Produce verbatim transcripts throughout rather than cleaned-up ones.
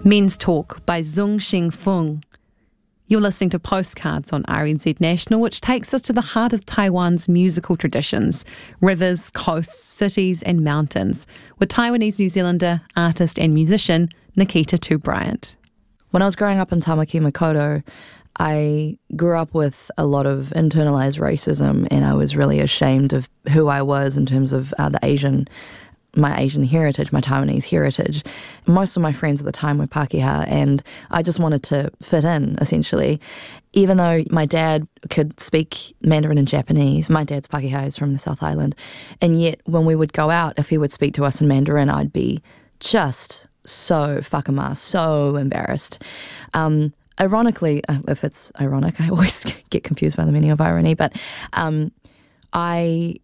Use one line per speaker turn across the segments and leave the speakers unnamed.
Men's Talk by Zung Xing Fung. You're listening to Postcards on R N Z National, which takes us to the heart of Taiwan's musical traditions, rivers, coasts, cities and mountains, with Taiwanese New Zealander, artist and musician Nikita Tu Bryant.
When I was growing up in Tamaki Makaurau, I grew up with a lot of internalized racism, and I was really ashamed of who I was in terms of uh, the Asian my Asian heritage, my Taiwanese heritage. Most of my friends at the time were Pākehā, and I just wanted to fit in, essentially. Even though my dad could speak Mandarin and Japanese, my dad's Pākehā, is from the South Island, and yet when we would go out, if he would speak to us in Mandarin, I'd be just so whakama, so embarrassed. Um, ironically, if it's ironic, I always get confused by the meaning of irony, but um, I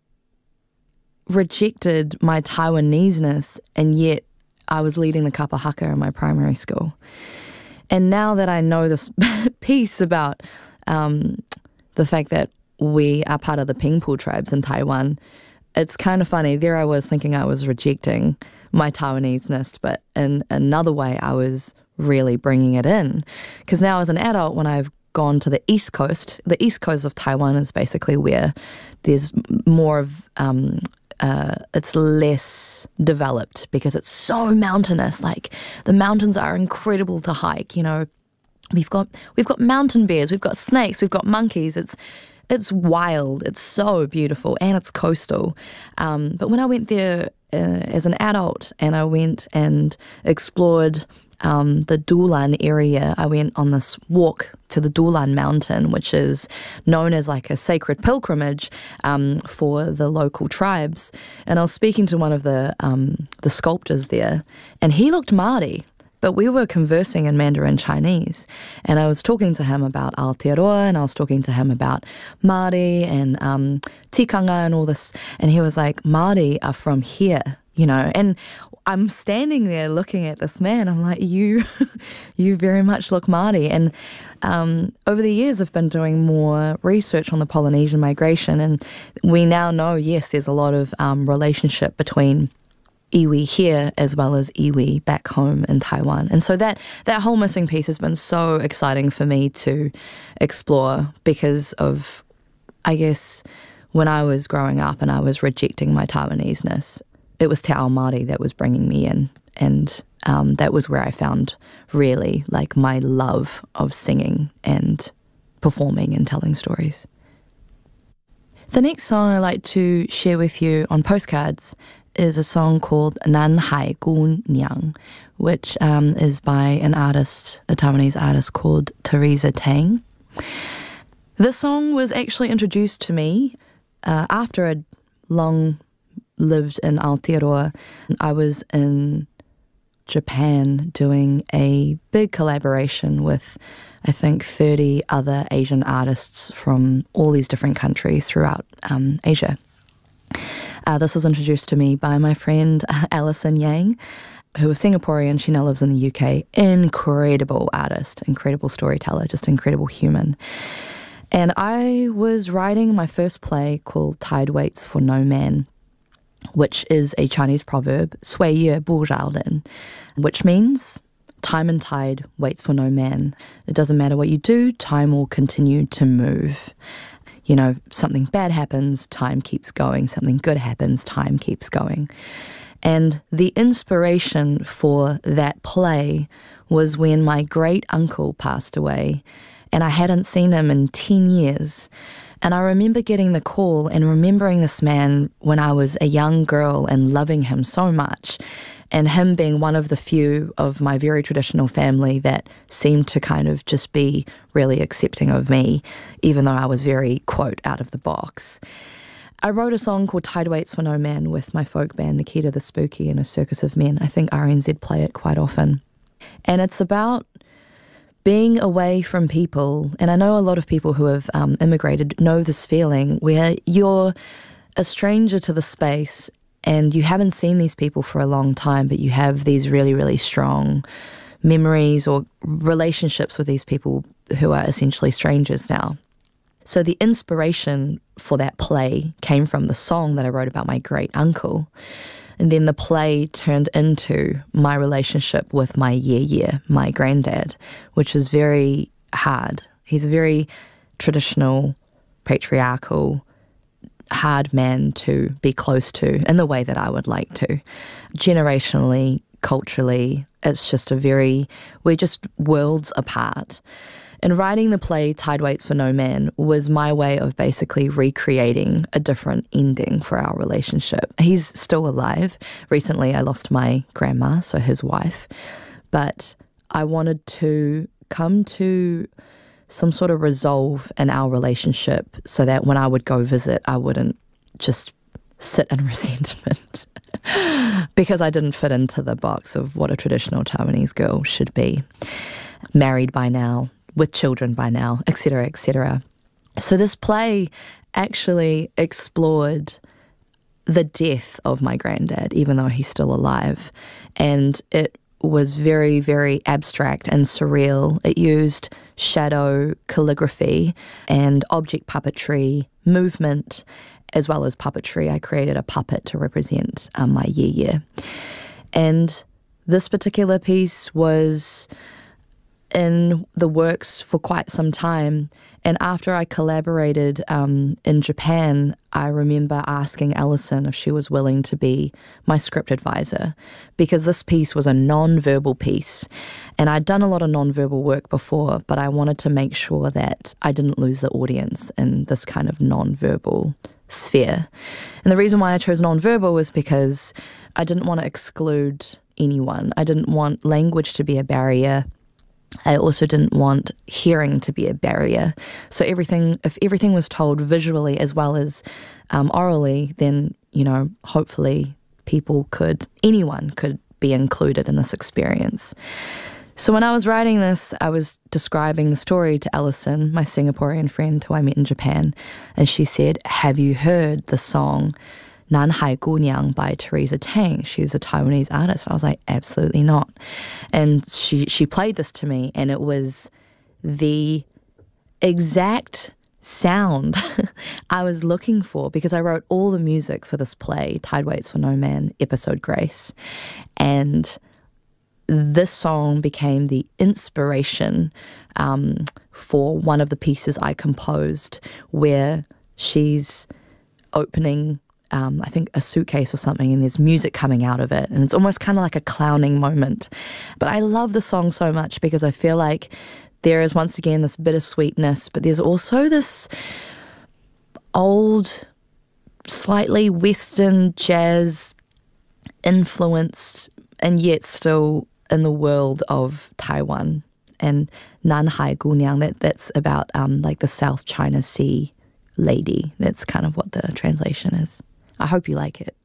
rejected my Taiwanese-ness, and yet I was leading the kapa haka in my primary school. And now that I know this piece about um, the fact that we are part of the Pingpu tribes in Taiwan, it's kind of funny. There I was thinking I was rejecting my Taiwanese-ness, but in another way I was really bringing it in. Because now as an adult, when I've gone to the East Coast, the East Coast of Taiwan is basically where there's more of um, Uh, it's less developed because it's so mountainous. Like, the mountains are incredible to hike. You know, we've got we've got mountain bears, we've got snakes, we've got monkeys. It's it's wild. It's so beautiful, and it's coastal. Um, but when I went there uh, as an adult, and I went and explored Um, the Dulan area, I went on this walk to the Dulan Mountain, which is known as like a sacred pilgrimage um, for the local tribes. And I was speaking to one of the um, the sculptors there, and he looked Māori, but we were conversing in Mandarin Chinese. And I was talking to him about Aotearoa, and I was talking to him about Māori and um, tikanga and all this. And he was like, Māori are from here, you know. And I'm standing there looking at this man. I'm like, you you very much look Māori. And um, over the years, I've been doing more research on the Polynesian migration, and we now know, yes, there's a lot of um, relationship between iwi here as well as iwi back home in Taiwan. And so that, that whole missing piece has been so exciting for me to explore, because of, I guess, when I was growing up and I was rejecting my Taiwanese-ness, it was Te Ao Māori that was bringing me in, and um, that was where I found really like my love of singing and performing and telling stories. The next song I'd like to share with you on Postcards is a song called Nan Hai Gu Niang, which um, is by an artist, a Taiwanese artist called Teresa Tang. This song was actually introduced to me uh, after a long lived in Aotearoa. I was in Japan doing a big collaboration with, I think, thirty other Asian artists from all these different countries throughout um, Asia. Uh, this was introduced to me by my friend uh, Alison Yang, who is Singaporean. She now lives in the U K. Incredible artist, incredible storyteller, just an incredible human. And I was writing my first play called Tide Waits for No Man, which is a Chinese proverb, 岁月不饶人, which means time and tide waits for no man. It doesn't matter what you do, time will continue to move. You know, something bad happens, time keeps going. Something good happens, time keeps going. And the inspiration for that play was when my great uncle passed away, and I hadn't seen him in ten years. And I remember getting the call and remembering this man when I was a young girl and loving him so much, and him being one of the few of my very traditional family that seemed to kind of just be really accepting of me, even though I was very, quote, out of the box. I wrote a song called Tide Waits for No Man with my folk band Nikita the Spooky and a Circus of Men. I think R N Z play it quite often. And it's about being away from people. And I know a lot of people who have um, immigrated know this feeling where you're a stranger to the space and you haven't seen these people for a long time, but you have these really, really strong memories or relationships with these people who are essentially strangers now. So the inspiration for that play came from the song that I wrote about my great uncle. And then the play turned into my relationship with my Ye Ye, my granddad, which is very hard. He's a very traditional, patriarchal, hard man to be close to in the way that I would like to. Generationally, culturally, it's just a very, we're just worlds apart. And writing the play Tide Waits for No Man was my way of basically recreating a different ending for our relationship. He's still alive. Recently I lost my grandma, so his wife. But I wanted to come to some sort of resolve in our relationship so that when I would go visit, I wouldn't just sit in resentment because I didn't fit into the box of what a traditional Taiwanese girl should be. Married by now, with children by now, et cetera, et cetera. So this play actually explored the death of my granddad, even though he's still alive. And it was very, very abstract and surreal. It used shadow, calligraphy, and object puppetry, movement, as well as puppetry. I created a puppet to represent um, my Ye Ye. And this particular piece was in the works for quite some time. And after I collaborated um, in Japan, I remember asking Alison if she was willing to be my script advisor, because this piece was a non-verbal piece. And I'd done a lot of non-verbal work before, but I wanted to make sure that I didn't lose the audience in this kind of non-verbal sphere. And the reason why I chose non-verbal was because I didn't want to exclude anyone. I didn't want language to be a barrier. I also didn't want hearing to be a barrier. So everything, if everything was told visually as well as um, orally, then, you know, hopefully people could, anyone could be included in this experience. So when I was writing this, I was describing the story to Alison, my Singaporean friend who I met in Japan, and she said, "Have you heard the song Nanhai Gunyang by Teresa Tang? She's a Taiwanese artist." I was like, absolutely not. And she, she played this to me, and it was the exact sound I was looking for, because I wrote all the music for this play, Tide Waits for No Man, episode Grace. And this song became the inspiration um, for one of the pieces I composed, where she's opening Um, I think a suitcase or something, and there's music coming out of it, and it's almost kind of like a clowning moment. But I love the song so much because I feel like there is once again this bittersweetness, but there's also this old, slightly Western jazz influenced, and yet still in the world of Taiwan. And Nanhai Gunyang, that, that's about um, like the South China Sea lady. That's kind of what the translation is. I hope you like it.